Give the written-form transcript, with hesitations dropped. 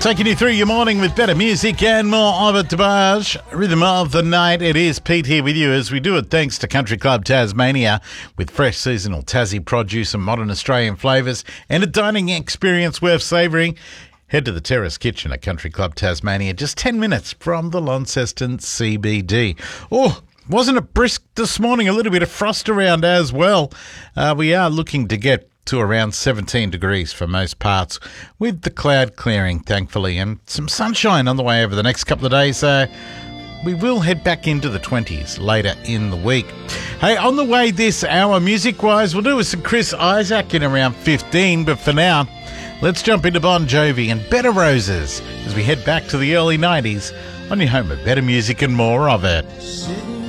Taking you through your morning with better music and more of it, Tabaj. Rhythm of the night. It is Pete here with you as we do it thanks to Country Club Tasmania with fresh seasonal Tassie produce and modern Australian flavours and a dining experience worth savouring. Head to the Terrace Kitchen at Country Club Tasmania, just 10 minutes from the Launceston CBD. Oh, wasn't it brisk this morning? A little bit of frost around as well. We are looking to get to around 17 degrees for most parts, with the cloud clearing, thankfully, and some sunshine on the way over the next couple of days. We will head back into the 20s later in the week. Hey, on the way this hour, music-wise, we'll do with some Chris Isaak in around 15, but for now, let's jump into Bon Jovi and Bed of Roses as we head back to the early 90s on your home of better music and more of it.